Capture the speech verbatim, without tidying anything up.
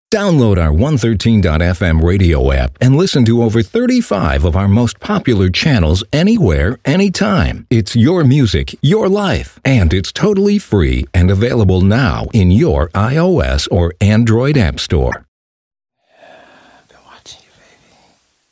Download our one thirteen dot f m radio app and listen to over thirty-five of our most popular channels anywhere, anytime. It's your music, your life, and it's totally free and available now in your iOS or Android app store.